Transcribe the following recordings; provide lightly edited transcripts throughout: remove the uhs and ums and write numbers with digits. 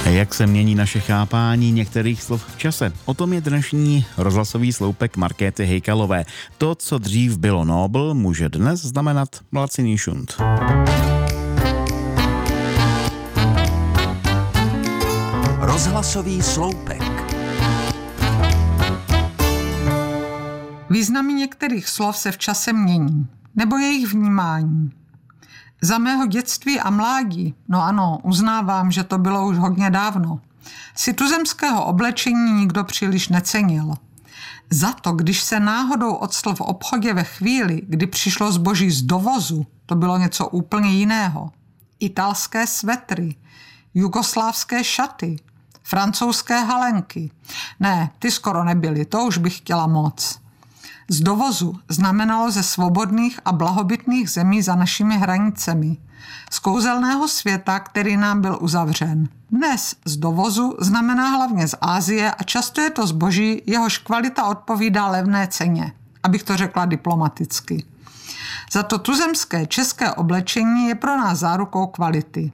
Jak se mění naše chápání některých slov v čase? O tom je dnešní rozhlasový sloupek Markéty Hejkalové. To, co dřív bylo nobl, může dnes znamenat laciný šunt. Rozhlasový sloupek. Významy některých slov se v čase mění, nebo jejich vnímání. Za mého dětství a mládí, no ano, uznávám, že to bylo už hodně dávno, si tuzemského oblečení nikdo příliš necenil. Za to, když se náhodou octl v obchodě ve chvíli, kdy přišlo zboží z dovozu, to bylo něco úplně jiného. Italské svetry, jugoslávské šaty, francouzské halenky. Ne, ty skoro nebyly, to už bych chtěla moc. Z dovozu znamenalo ze svobodných a blahobytných zemí za našimi hranicemi. Z kouzelného světa, který nám byl uzavřen. Dnes z dovozu znamená hlavně z Asie a často je to zboží, jehož kvalita odpovídá levné ceně, abych to řekla diplomaticky. Za to tuzemské české oblečení je pro nás zárukou kvality.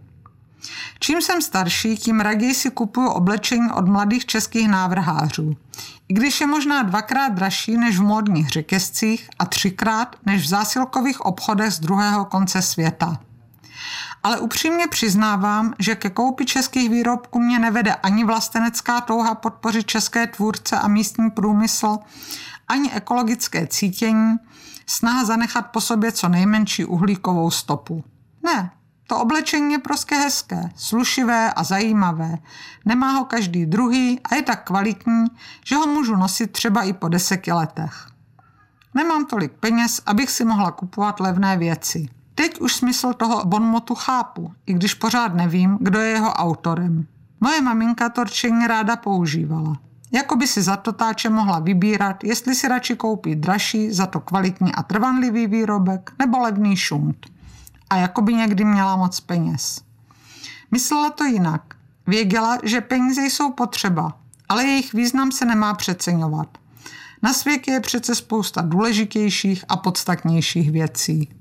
Čím jsem starší, tím raději si kupuju oblečení od mladých českých návrhářů. I když je možná 2krát dražší než v módních řetězcích a 3krát než v zásilkových obchodech z druhého konce světa. Ale upřímně přiznávám, že ke koupi českých výrobků mě nevede ani vlastenecká touha podpořit české tvůrce a místní průmysl, ani ekologické cítění, snaha zanechat po sobě co nejmenší uhlíkovou stopu. Ne. To oblečení je prostě hezké, slušivé a zajímavé. Nemá ho každý druhý a je tak kvalitní, že ho můžu nosit třeba i po 10 letech. Nemám tolik peněz, abych si mohla kupovat levné věci. Teď už smysl toho bonmotu chápu, i když pořád nevím, kdo je jeho autorem. Moje maminka to rčení ráda používala. Jakoby si za to táče mohla vybírat, jestli si radši koupí dražší, za to kvalitní a trvanlivý výrobek nebo levný šunt. A jako by někdy měla moc peněz. Myslela to jinak. Věděla, že peníze jsou potřeba, ale jejich význam se nemá přeceňovat. Na světě je přece spousta důležitějších a podstatnějších věcí.